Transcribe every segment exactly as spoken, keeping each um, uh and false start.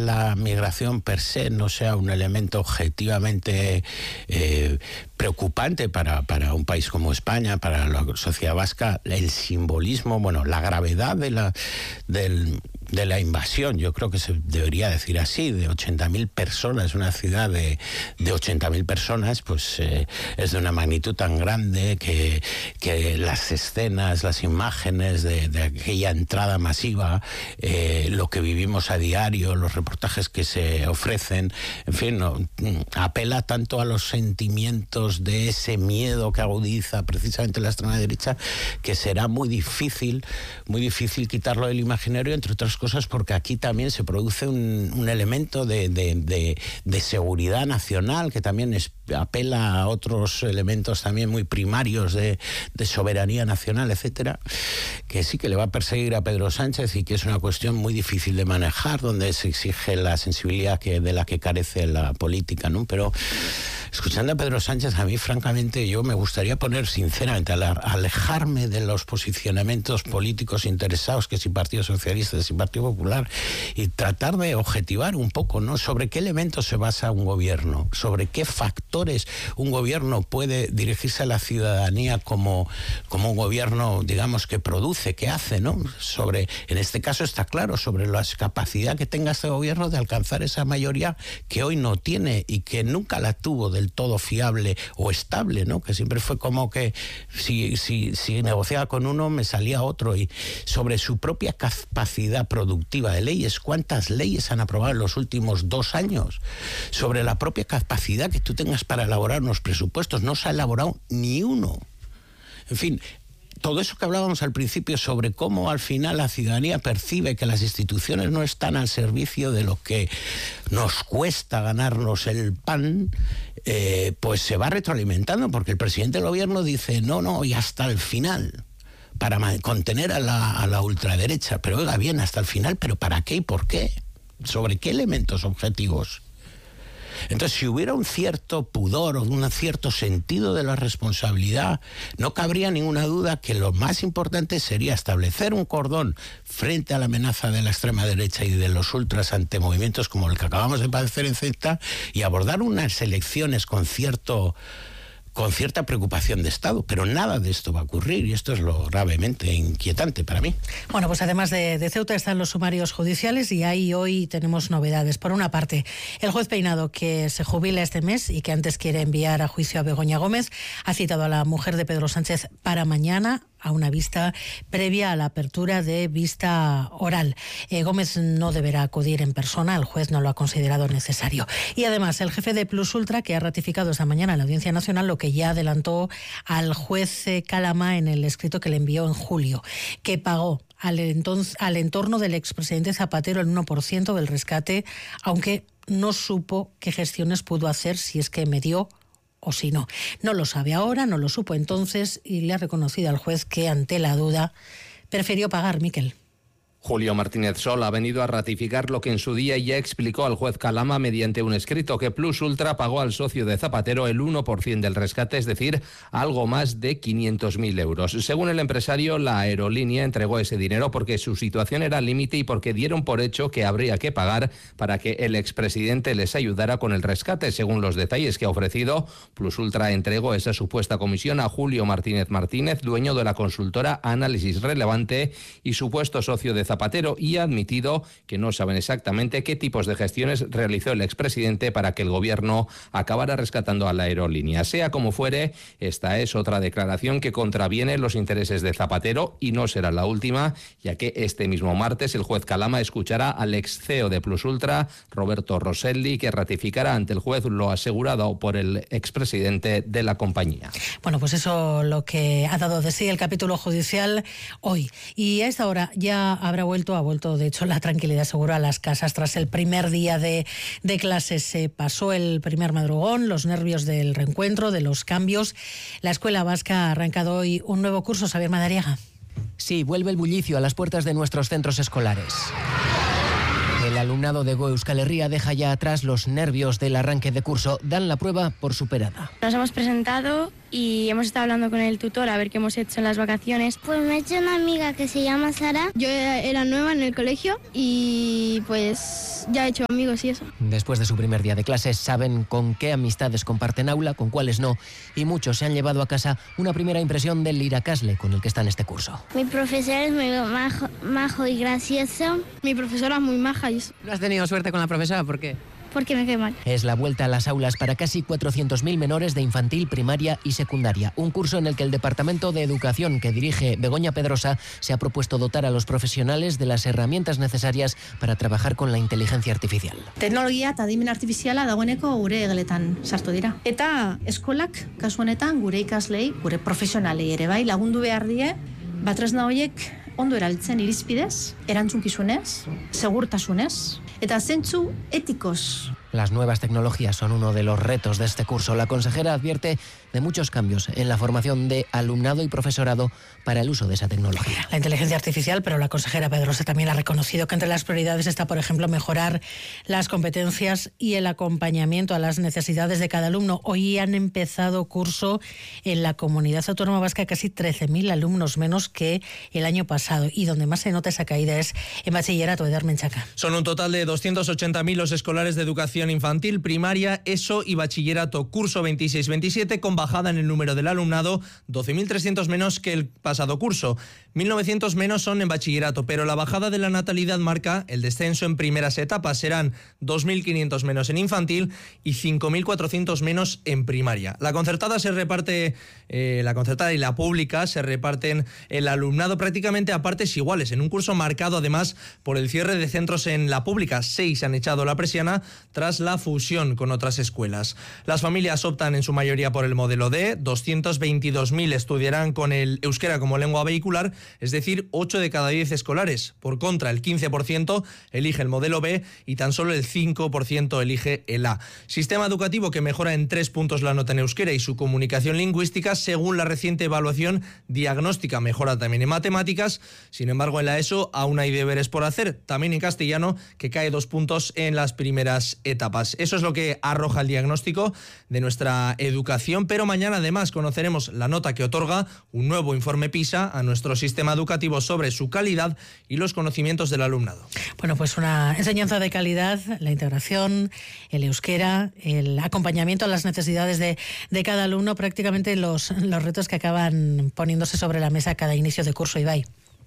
la migración per se no sea un elemento objetivamente eh, preocupante para, para un país como España, para la sociedad vasca, el simbolismo, bueno, la gravedad de la, del, de la invasión, yo creo que se debería decir así, de ochenta mil personas, una ciudad de, de ochenta mil personas, pues eh, es de una magnitud tan grande que, que las escenas, las imágenes de, de aquella entrada masiva, eh, lo que vivimos a diario, los reportajes que se ofrecen, en fin, no, apela tanto a los sentimientos de ese miedo que agudiza precisamente la extrema derecha, que será muy difícil, muy difícil quitarlo del imaginario, entre otras cosas porque aquí también se produce un, un elemento de, de, de, de seguridad nacional que también es, apela a otros elementos también muy primarios de, de soberanía nacional, etcétera, que sí que le va a perseguir a Pedro Sánchez y que es una cuestión muy difícil de manejar, donde se exige la sensibilidad que, de la que carece la política, ¿no? Pero escuchando a Pedro Sánchez, a mí francamente yo me gustaría poner sinceramente, alejarme de los posicionamientos políticos interesados, que si Partido Socialista, si Partido Popular, y tratar de objetivar un poco, ¿no?, sobre qué elementos se basa un gobierno, sobre qué factores un gobierno puede dirigirse a la ciudadanía como, como un gobierno, digamos, que produce, que hace, ¿no? Sobre, en este caso está claro, sobre la capacidad que tenga este gobierno de alcanzar esa mayoría que hoy no tiene y que nunca la tuvo del todo fiable o estable, ¿no? Que siempre fue como que si, si, si negociaba con uno me salía otro. Y sobre su propia capacidad productiva de leyes, ¿cuántas leyes han aprobado en los últimos dos años? Sobre la propia capacidad que tú tengas para elaborar unos presupuestos, no se ha elaborado ni uno. En fin, todo eso que hablábamos al principio sobre cómo al final la ciudadanía percibe que las instituciones no están al servicio de lo que nos cuesta ganarnos el pan, eh, pues se va retroalimentando, porque el presidente del gobierno dice no, no, y hasta el final, para contener a la, a la ultraderecha. Pero oiga bien, hasta el final, ¿pero para qué y por qué? ¿Sobre qué elementos objetivos? Entonces, si hubiera un cierto pudor o un cierto sentido de la responsabilidad, no cabría ninguna duda que lo más importante sería establecer un cordón frente a la amenaza de la extrema derecha y de los ultras ante movimientos como el que acabamos de padecer en Ceuta y abordar unas elecciones con cierto... con cierta preocupación de Estado, pero nada de esto va a ocurrir y esto es lo gravemente inquietante para mí. Bueno, pues además de, de Ceuta están los sumarios judiciales y ahí hoy tenemos novedades. Por una parte, el juez Peinado, que se jubila este mes y que antes quiere enviar a juicio a Begoña Gómez, ha citado a la mujer de Pedro Sánchez para mañana a una vista previa a la apertura de vista oral. Eh, Gómez no deberá acudir en persona, el juez no lo ha considerado necesario. Y además, el jefe de Plus Ultra, que ha ratificado esta mañana en la Audiencia Nacional lo que ya adelantó al juez Calama en el escrito que le envió en julio, que pagó al, entonces, al entorno del expresidente Zapatero el uno por ciento del rescate, aunque no supo qué gestiones pudo hacer, si es que medió o si no. No lo sabe ahora, no lo supo entonces y le ha reconocido al juez que ante la duda prefirió pagar, Miquel. Julio Martínez Sol ha venido a ratificar lo que en su día ya explicó al juez Calama mediante un escrito, que Plus Ultra pagó al socio de Zapatero el uno por ciento del rescate, es decir, algo más de quinientos mil euros. Según el empresario, la aerolínea entregó ese dinero porque su situación era límite y porque dieron por hecho que habría que pagar para que el expresidente les ayudara con el rescate. Según los detalles que ha ofrecido, Plus Ultra entregó esa supuesta comisión a Julio Martínez Martínez, dueño de la consultora Análisis Relevante y supuesto socio de Zapatero, y ha admitido que no saben exactamente qué tipos de gestiones realizó el expresidente para que el gobierno acabara rescatando a la aerolínea. Sea como fuere, esta es otra declaración que contraviene los intereses de Zapatero y no será la última, ya que este mismo martes el juez Calama escuchará al ex C E O de Plus Ultra, Roberto Rosselli, que ratificará ante el juez lo asegurado por el expresidente de la compañía. Bueno, pues eso lo que ha dado de sí el capítulo judicial hoy. Y a esta hora ya habrá vuelto, ha vuelto de hecho la tranquilidad seguro a las casas tras el primer día de, de clases. Se pasó el primer madrugón, los nervios del reencuentro, de los cambios. La escuela vasca ha arrancado hoy un nuevo curso. Xavier Madariaga. Sí, vuelve el bullicio a las puertas de nuestros centros escolares. El alumnado de Go Euskal Herria deja ya atrás los nervios del arranque de curso. Dan la prueba por superada. Nos hemos presentado y hemos estado hablando con el tutor a ver qué hemos hecho en las vacaciones. Pues me he hecho una amiga que se llama Sara. Yo era nueva en el colegio y pues ya he hecho amigos y eso. Después de su primer día de clases saben con qué amistades comparten aula, con cuáles no, y muchos se han llevado a casa una primera impresión del Iracasle con el que está en este curso. Mi profesor es muy majo, majo y gracioso. Mi profesora es muy maja y eso. ¿No has tenido suerte con la profesora? ¿Por qué? Porque me queman. Es la vuelta a las aulas para casi cuatrocientos mil menores de infantil, primaria y secundaria. Un curso en el que el Departamento de Educación que dirige Begoña Pedrosa se ha propuesto dotar a los profesionales de las herramientas necesarias para trabajar con la inteligencia artificial. Teknologia eta adimen artifiziala dagoeneko gure egeletan sartu dira. Eta eskolak, kasu honetan, gure ikaslei, gure profesionalei ere bai, lagundu behar die, batresna horiek ondo erabiltzen irizpidez, erantzunkizunez, segurtasunez, eta zentzu etikos. Las nuevas tecnologías son uno de los retos de este curso. La consejera advierte de muchos cambios en la formación de alumnado y profesorado para el uso de esa tecnología. La inteligencia artificial, pero la consejera Pedrosa también ha reconocido que entre las prioridades está, por ejemplo, mejorar las competencias y el acompañamiento a las necesidades de cada alumno. Hoy han empezado curso en la Comunidad Autónoma Vasca casi trece mil alumnos menos que el año pasado, y donde más se nota esa caída es en bachillerato. Eder Menchaca. Son un total de doscientos ochenta mil los escolares de educación infantil, primaria, ESO y bachillerato curso veintiséis veintisiete, con bajada en el número del alumnado, doce mil trescientos menos que el pasado curso. mil novecientos menos son en bachillerato, pero la bajada de la natalidad marca el descenso en primeras etapas. Serán dos mil quinientos menos en infantil y cinco mil cuatrocientos menos en primaria. La concertada se reparte, eh, la concertada y la pública se reparten el alumnado prácticamente a partes iguales, en un curso marcado además por el cierre de centros en la pública. Seis han echado la persiana tras la fusión con otras escuelas. Las familias optan en su mayoría por el modelo D, doscientos veintidós mil estudiarán con el euskera como lengua vehicular, es decir, ocho de cada diez escolares. Por contra, el quince por ciento elige el modelo B y tan solo el cinco por ciento elige el A. Sistema educativo que mejora en tres puntos la nota en euskera y su comunicación lingüística según la reciente evaluación diagnóstica. Mejora también en matemáticas, sin embargo en la ESO aún hay deberes por hacer, también en castellano, que cae dos puntos en las primeras etapas. Eso es lo que arroja el diagnóstico de nuestra educación, pero mañana además conoceremos la nota que otorga un nuevo informe PISA a nuestro sistema educativo sobre su calidad y los conocimientos del alumnado. Bueno, pues una enseñanza de calidad, la integración, el euskera, el acompañamiento a las necesidades de, de cada alumno, prácticamente los, los retos que acaban poniéndose sobre la mesa cada inicio de curso. Ibai.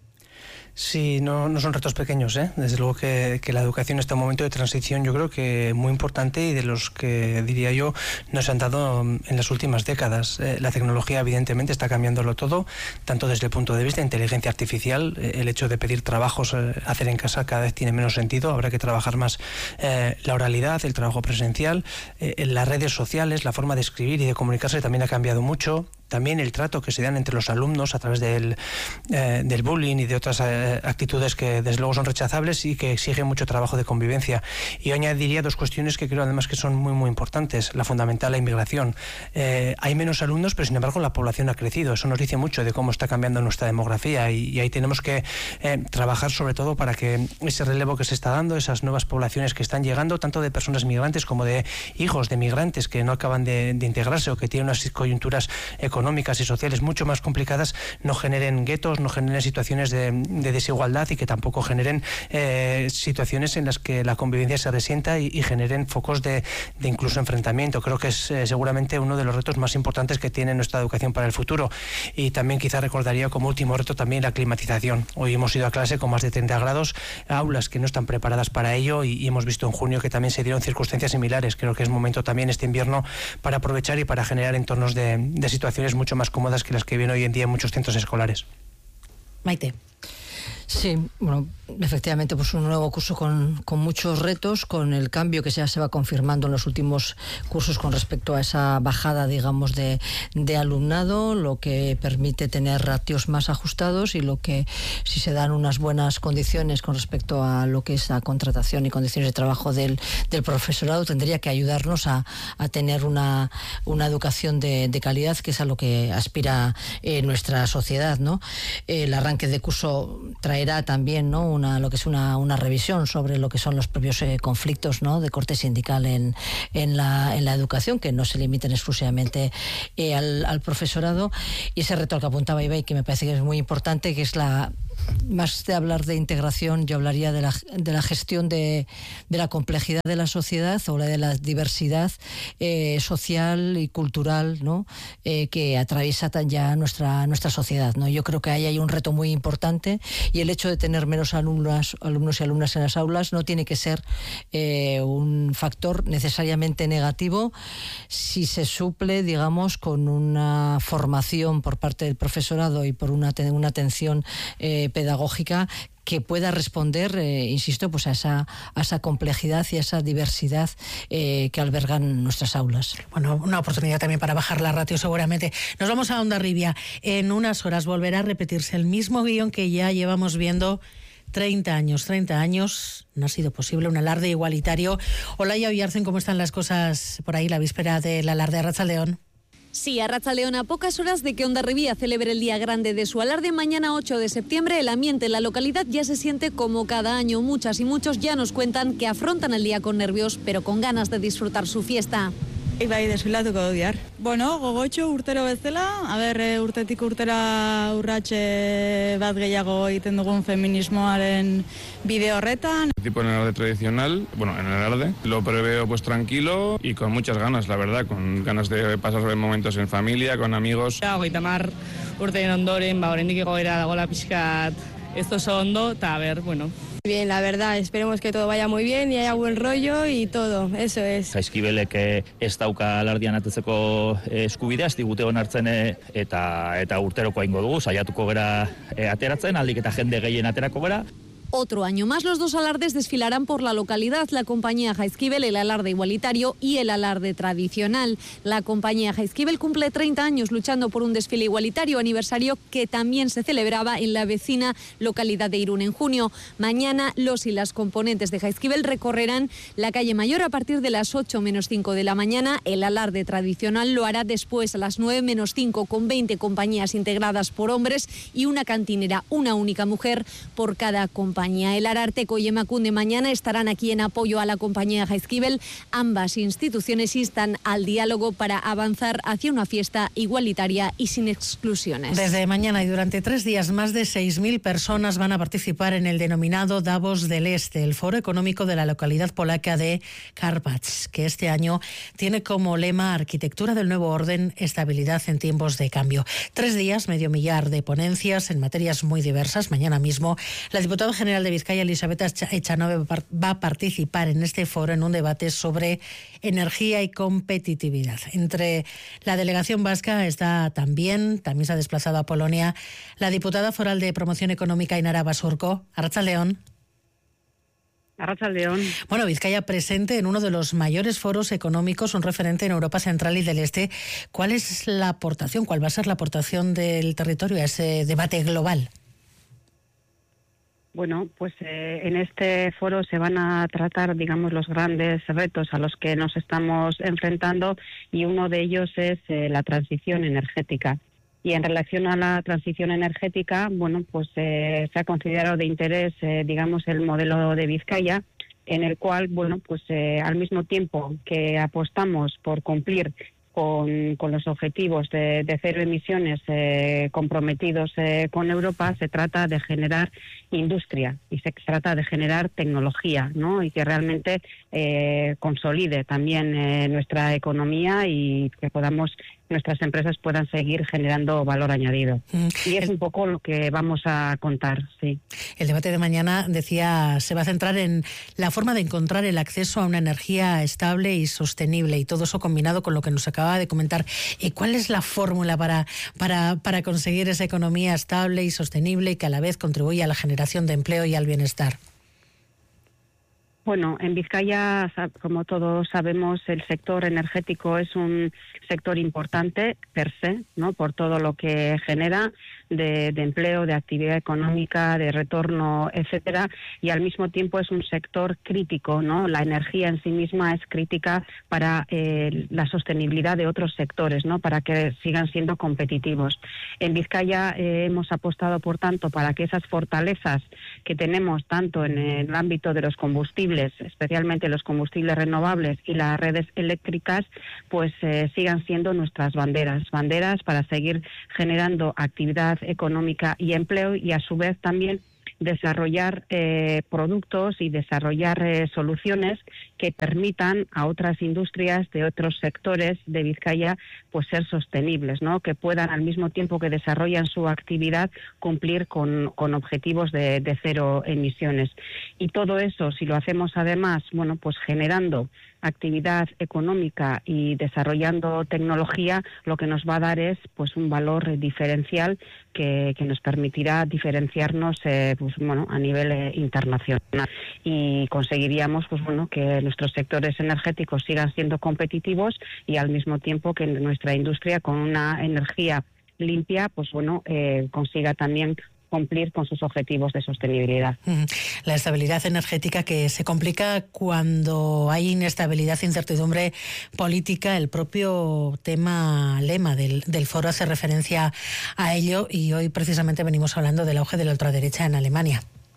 Sí, no, no son retos pequeños, ¿eh? Desde luego que, que la educación está en un momento de transición, yo creo que muy importante, y de los que, diría yo, nos han dado en las últimas décadas. Eh, la tecnología evidentemente está cambiándolo todo, tanto desde el punto de vista de inteligencia artificial. Eh, el hecho de pedir trabajos, eh, hacer en casa cada vez tiene menos sentido, habrá que trabajar más eh, la oralidad, el trabajo presencial. Eh, en las redes sociales, la forma de escribir y de comunicarse también ha cambiado mucho. También el trato que se dan entre los alumnos a través del, eh, del bullying y de otras eh, actitudes que desde luego son rechazables y que exigen mucho trabajo de convivencia. Y yo añadiría dos cuestiones que creo además que son muy muy importantes. La fundamental, la inmigración. Eh, hay menos alumnos, pero sin embargo la población ha crecido. Eso nos dice mucho de cómo está cambiando nuestra demografía, y, y ahí tenemos que eh, trabajar sobre todo para que ese relevo que se está dando, esas nuevas poblaciones que están llegando, tanto de personas migrantes como de hijos de migrantes que no acaban de, de integrarse o que tienen unas coyunturas económicas económicas y sociales mucho más complicadas, no generen guetos, no generen situaciones de, de desigualdad, y que tampoco generen eh, situaciones en las que la convivencia se resienta y, y generen focos de, de incluso enfrentamiento. Creo que es eh, seguramente uno de los retos más importantes que tiene nuestra educación para el futuro. Y también quizá recordaría como último reto también la climatización. Hoy hemos ido a clase con más de treinta grados, aulas que no están preparadas para ello, y, y hemos visto en junio que también se dieron circunstancias similares. Creo que es momento también este invierno para aprovechar y para generar entornos de, de situaciones mucho más cómodas que las que vienen hoy en día en muchos centros escolares. Maite. Sí, bueno, efectivamente, pues un nuevo curso con, con muchos retos, con el cambio que ya se va confirmando en los últimos cursos con respecto a esa bajada, digamos, de, de alumnado, lo que permite tener ratios más ajustados, y lo que, si se dan unas buenas condiciones con respecto a lo que es la contratación y condiciones de trabajo del, del profesorado, tendría que ayudarnos a, a tener una, una educación de, de calidad, que es a lo que aspira eh, nuestra sociedad, ¿no? El arranque de curso trae traerá también, ¿no?, una, lo que es una, una revisión sobre lo que son los propios eh, conflictos, ¿no?, de corte sindical en, en, la, en la educación, que no se limiten exclusivamente eh, al, al profesorado. Y ese reto al que apuntaba Ibai, que me parece que es muy importante, que es la... Más de hablar de integración, yo hablaría de la, de la gestión de, de la complejidad de la sociedad o la de la diversidad eh, social y cultural, ¿no?, eh, que atraviesa tan ya nuestra, nuestra sociedad, ¿no? Yo creo que ahí hay un reto muy importante, y el hecho de tener menos alumnas, alumnos y alumnas en las aulas no tiene que ser eh, un factor necesariamente negativo si se suple, digamos, con una formación por parte del profesorado y por una, una atención eh, pedagógica que pueda responder, eh, insisto, pues a esa, a esa complejidad y a esa diversidad eh, que albergan nuestras aulas. Bueno, una oportunidad también para bajar la ratio seguramente. Nos vamos a Hondarribia. En unas horas volverá a repetirse el mismo guión que ya llevamos viendo treinta años. treinta años no ha sido posible un alarde igualitario. Olaya Oyarzen, ¿cómo están las cosas por ahí la víspera del alarde? Arratsaldeon. Sí, Arratsaldeon, a pocas horas de que Hondarribia celebre el día grande de su alarde, mañana ocho de septiembre, el ambiente en la localidad ya se siente como cada año. Muchas y muchos ya nos cuentan que afrontan el día con nervios, pero con ganas de disfrutar su fiesta. Bai, desfilatuko du bihar. Bueno, gogotxo urtero bezala, a ber, urtetik urtera urratxe bat gehiago egiten dugun feminismoaren bide horretan. Tipo en el alarde tradicional, bueno, en el alarde, lo preveo pues tranquilo y con muchas ganas, la verdad, con ganas de pasar momentos en familia, con amigos. Hogeita hamar urtein ondoren, ba, oraindik egoera dagoela pixkat ez oso ondo, eta a ver, bueno. Bien, la verdad, esperemos que todo vaya muy bien y haya buen rollo y todo, eso es. Jaizkibelek ez dauka alardian atetzeko eskubidea, ez digute onartzen eta, eta urteroko aingo dugu, saiatuko gera ateratzen, aldik eta jende gehien aterako gera. Otro año más, los dos alardes desfilarán por la localidad. La compañía Jaizkibel, el alarde igualitario, y el alarde tradicional. La compañía Jaizkibel cumple treinta años luchando por un desfile igualitario, aniversario que también se celebraba en la vecina localidad de Irún en junio. Mañana los y las componentes de Jaizkibel recorrerán la calle Mayor a partir de las ocho menos cinco de la mañana. El alarde tradicional lo hará después a las nueve menos cinco con veinte compañías integradas por hombres y una cantinera, una única mujer por cada compañía. El Ararteko y Emakunde mañana estarán aquí en apoyo a la compañía Jaizkibel. Ambas instituciones instan al diálogo para avanzar hacia una fiesta igualitaria y sin exclusiones. Desde mañana y durante tres días, más de seis mil personas van a participar en el denominado Davos del Este, el foro económico de la localidad polaca de Karpacz, que este año tiene como lema Arquitectura del nuevo orden, estabilidad en tiempos de cambio. Tres días, medio millar de ponencias en materias muy diversas. Mañana mismo, la diputada general de Vizcaya, Elisabetta Echanove, va a participar en este foro en un debate sobre energía y competitividad. Entre la delegación vasca está también, también se ha desplazado a Polonia, la diputada foral de Promoción Económica, Ainara Basurko. Arratsaldeon. Arratsaldeon. Bueno, Vizcaya presente en uno de los mayores foros económicos, un referente en Europa Central y del Este. ¿Cuál es la aportación, cuál va a ser la aportación del territorio a ese debate global? Bueno, pues eh, en este foro se van a tratar, digamos, los grandes retos a los que nos estamos enfrentando, y uno de ellos es eh, la transición energética. Y en relación a la transición energética, bueno, pues eh, se ha considerado de interés, eh, digamos, el modelo de Vizcaya, en el cual, bueno, pues eh, al mismo tiempo que apostamos por cumplir Con, con los objetivos de, de cero emisiones eh, comprometidos eh, con Europa, se trata de generar industria y se trata de generar tecnología, ¿no? Y que realmente eh, consolide también eh, nuestra economía y que podamos nuestras empresas puedan seguir generando valor añadido. Mm. Y es un poco lo que vamos a contar, sí. El debate de mañana, decía, se va a centrar en la forma de encontrar el acceso a una energía estable y sostenible, y todo eso combinado con lo que nos acaba de comentar. ¿Y cuál es la fórmula para, para, para conseguir esa economía estable y sostenible y que a la vez contribuya a la generación de empleo y al bienestar? Bueno, en Vizcaya, como todos sabemos, el sector energético es un sector importante per se, ¿no? Por todo lo que genera de, de empleo, de actividad económica, de retorno, etcétera, y al mismo tiempo es un sector crítico, ¿no? La energía en sí misma es crítica para eh, la sostenibilidad de otros sectores, ¿no? Para que sigan siendo competitivos. En Vizcaya eh, hemos apostado, por tanto, para que esas fortalezas que tenemos tanto en el ámbito de los combustibles, especialmente los combustibles renovables y las redes eléctricas, pues eh, sigan siendo nuestras banderas, banderas para seguir generando actividad económica y empleo, y a su vez también desarrollar eh, productos y desarrollar eh, soluciones que permitan a otras industrias de otros sectores de Vizcaya pues ser sostenibles, ¿no? Que puedan, al mismo tiempo que desarrollan su actividad, cumplir con, con objetivos de, de cero emisiones. Y todo eso, si lo hacemos además, bueno, pues generando actividad económica y desarrollando tecnología, lo que nos va a dar es pues un valor diferencial que, que nos permitirá diferenciarnos eh, pues bueno a nivel eh, internacional, y conseguiríamos pues bueno que nuestros sectores energéticos sigan siendo competitivos y al mismo tiempo que nuestra industria, con una energía limpia, pues bueno eh, consiga también cumplir con sus objetivos de sostenibilidad. La estabilidad energética que se complica cuando hay inestabilidad e incertidumbre política. El propio tema lema del, del foro hace referencia a ello, y hoy precisamente venimos hablando del auge de la ultraderecha en Alemania.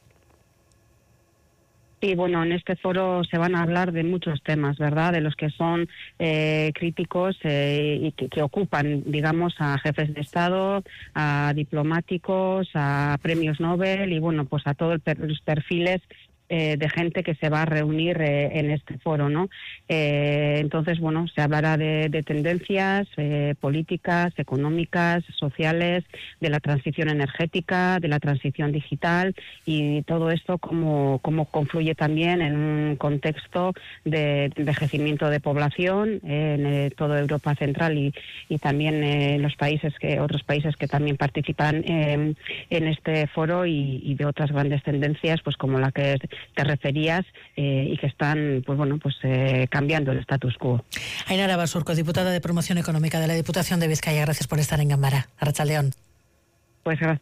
Sí, bueno, en este foro se van a hablar de muchos temas, ¿verdad? De los que son eh, críticos eh, y que, que ocupan, digamos, a jefes de Estado, a diplomáticos, a premios Nobel y, bueno, pues a todos los perfiles eh, de gente que se va a reunir eh, en este foro, ¿no? Eh, entonces, bueno, se hablará de, de tendencias eh, políticas, económicas, sociales, de la transición energética, de la transición digital, y todo esto como, como confluye también en un contexto de envejecimiento de población eh, en eh, toda Europa Central y, y también en eh, los países que otros países que también participan eh, en este foro, y, y de otras grandes tendencias, pues como la que te referías eh, y que están, pues bueno, pues eh, cambiando el status quo. Ainara Basurco, diputada de Promoción Económica de la Diputación de Vizcaya, gracias por estar en Gambara. Arratsaldeon. Pues gracias.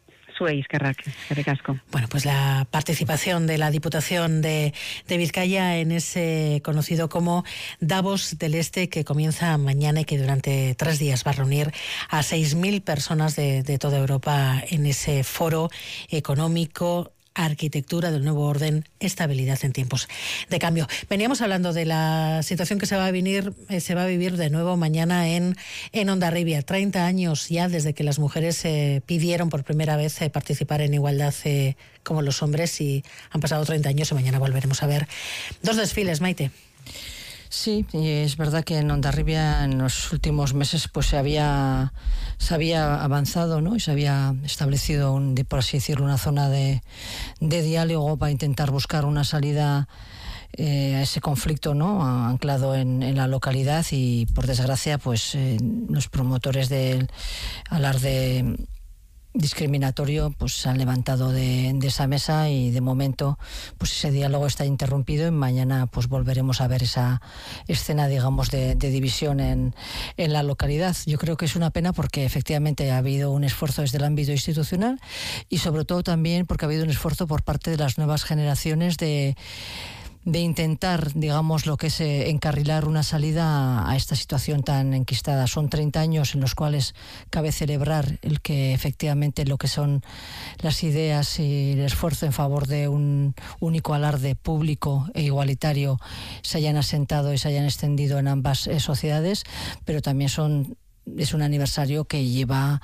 Bueno, pues la participación de la Diputación de, de Vizcaya en ese conocido como Davos del Este, que comienza mañana y que durante tres días va a reunir a seis mil personas de, de toda Europa en ese foro económico, arquitectura del nuevo orden, estabilidad en tiempos de cambio. Veníamos hablando de la situación que se va a vivir, eh, se va a vivir de nuevo mañana en, en Hondarribia. treinta años ya desde que las mujeres eh, pidieron por primera vez eh, participar en igualdad eh, como los hombres, y han pasado treinta años y mañana volveremos a ver dos desfiles, Maite. Sí, y es verdad que en Hondarribia en los últimos meses pues se había se había avanzado, ¿no? Y se había establecido, un, por así decirlo, una zona de, de diálogo para intentar buscar una salida eh, a ese conflicto, ¿no? Anclado en, en la localidad, y por desgracia pues eh, los promotores del alarde discriminatorio pues se han levantado de, de esa mesa, y de momento pues ese diálogo está interrumpido, y mañana pues volveremos a ver esa escena, digamos, de, de división en, en la localidad. Yo creo que es una pena, porque efectivamente ha habido un esfuerzo desde el ámbito institucional, y sobre todo también porque ha habido un esfuerzo por parte de las nuevas generaciones de de intentar, digamos, lo que es eh, encarrilar una salida a, a esta situación tan enquistada. Son treinta años en los cuales cabe celebrar el que efectivamente lo que son las ideas y el esfuerzo en favor de un único alarde público e igualitario se hayan asentado y se hayan extendido en ambas eh, sociedades, pero también son es un aniversario que lleva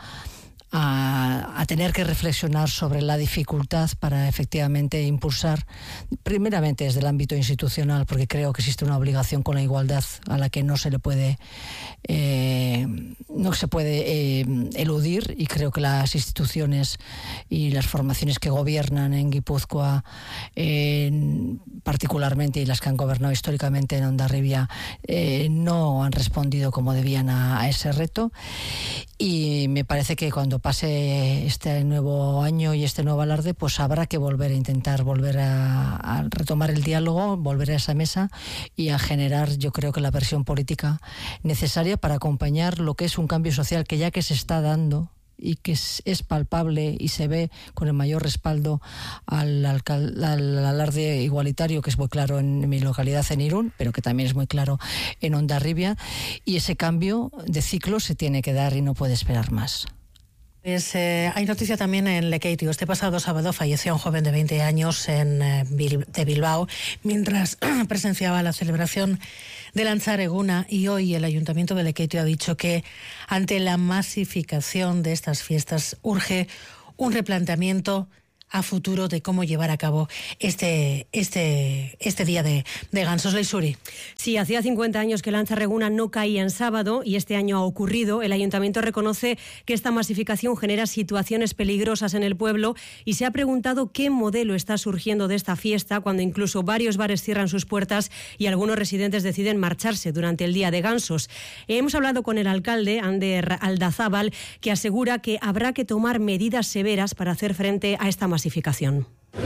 A, a tener que reflexionar sobre la dificultad para efectivamente impulsar, primeramente desde el ámbito institucional, porque creo que existe una obligación con la igualdad a la que no se le puede eh, no se puede eh, eludir, y creo que las instituciones y las formaciones que gobiernan en Guipúzcoa eh, particularmente, y las que han gobernado históricamente en Hondarribia, eh, no han respondido como debían a, a ese reto, y me parece que cuando cuando pase este nuevo año y este nuevo alarde, pues habrá que volver a intentar, volver a, a retomar el diálogo, volver a esa mesa y a generar, yo creo que la versión política necesaria para acompañar lo que es un cambio social que ya que se está dando y que es, es palpable y se ve con el mayor respaldo al, al, al alarde igualitario, que es muy claro en mi localidad, en Irún, pero que también es muy claro en Hondarribia, y ese cambio de ciclo se tiene que dar y no puede esperar más. Pues, eh, hay noticia también en Lekeitio. Este pasado sábado falleció un joven de veinte años en, eh, Bil- de Bilbao mientras presenciaba la celebración de Lanzar Eguna, y hoy el Ayuntamiento de Lekeitio ha dicho que ante la masificación de estas fiestas urge un replanteamiento a futuro de cómo llevar a cabo este este este día de, de Gansos. Leisuri. Sí, hacía cincuenta años que Lanzar Eguna no caía en sábado y este año ha ocurrido. El Ayuntamiento reconoce que esta masificación genera situaciones peligrosas en el pueblo y se ha preguntado qué modelo está surgiendo de esta fiesta cuando incluso varios bares cierran sus puertas y algunos residentes deciden marcharse durante el día de Gansos. Hemos hablado con el alcalde, Ander Aldazábal, que asegura que habrá que tomar medidas severas para hacer frente a esta masificación. masificación.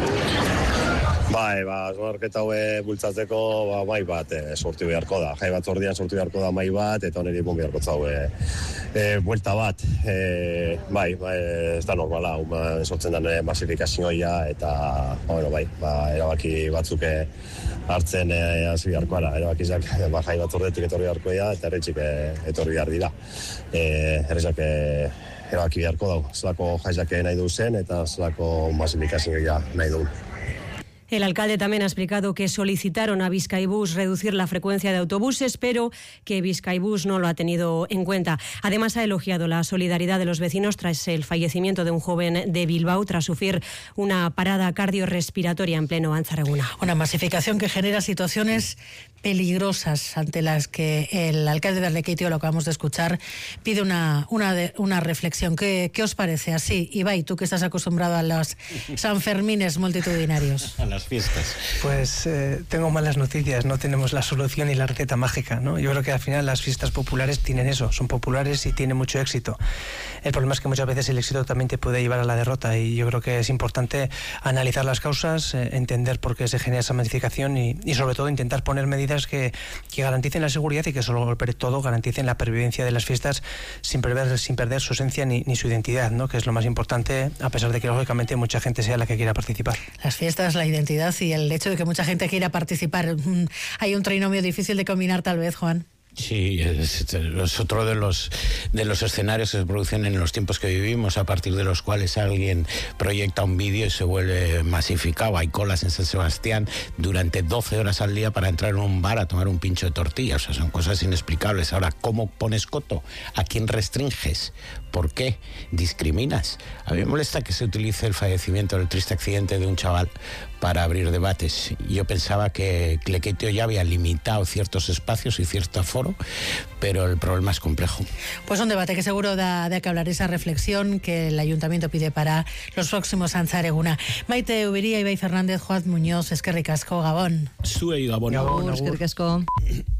Bai, ba, esmarketa hau bultzatzeko ba, mai bat e, sortu beharko da. Jai bat ordian sortu beharko da mai bat, eta honeri bon beharko zau e, e, buelta bat. E, bai, ba, ez da normala, uma sortzen den masifikazioa, eta ba, bueno, bai, ba, erabaki batzuk hartzen e, hasi beharko ara. Erabakizak ba, jai bat ordetik etorri beharko da, eta erretxik e, etorri behar dira. E, erretxak e, erabaki beharko dau. Zelako jaiak nahi du zen, eta zelako masifikazioa nahi du. El alcalde también ha explicado que solicitaron a Bizkaibus reducir la frecuencia de autobuses, pero que Bizkaibus no lo ha tenido en cuenta. Además, ha elogiado la solidaridad de los vecinos tras el fallecimiento de un joven de Bilbao tras sufrir una parada cardiorrespiratoria en pleno Lanzar Eguna. Una masificación que genera situaciones peligrosas ante las que el alcalde de Lekeitio, lo acabamos de escuchar, pide una, una, de, una reflexión. ¿Qué, ¿Qué os parece? Así, Ibai, tú que estás acostumbrado a los Sanfermines multitudinarios. A las fiestas. Pues eh, tengo malas noticias, no tenemos la solución y la receta mágica, ¿no? Yo creo que al final las fiestas populares tienen eso, son populares y tienen mucho éxito. El problema es que muchas veces el éxito también te puede llevar a la derrota, y yo creo que es importante analizar las causas, eh, entender por qué se genera esa masificación y, y sobre todo intentar poner medidas Que, que garanticen la seguridad y que sobre todo garanticen la pervivencia de las fiestas sin perder, sin perder su esencia ni, ni su identidad, ¿no? Que es lo más importante, a pesar de que lógicamente mucha gente sea la que quiera participar. Las fiestas, la identidad y el hecho de que mucha gente quiera participar. Hay un trinomio difícil de combinar tal vez, Juan. Sí, es, es otro de los de los escenarios que se producen en los tiempos que vivimos, a partir de los cuales alguien proyecta un vídeo y se vuelve masificado. Hay colas en San Sebastián durante doce horas al día para entrar en un bar a tomar un pincho de tortilla. O sea, son cosas inexplicables. Ahora, ¿cómo pones coto? ¿A quién restringes? ¿Por qué? ¿Discriminas? A mí me molesta que se utilice el fallecimiento, el triste accidente de un chaval para abrir debates. Yo pensaba que Lekeitio ya había limitado ciertos espacios y cierto aforo, pero el problema es complejo. Pues un debate que seguro da de que hablar, esa reflexión que el Ayuntamiento pide para los próximos Lanzar Eguna. Maite Ubiría, Ibai Fernández, Juan Muñoz, eskerrik asko, Gabón. Zuei, Gabón. Gabón, eskerrik asko.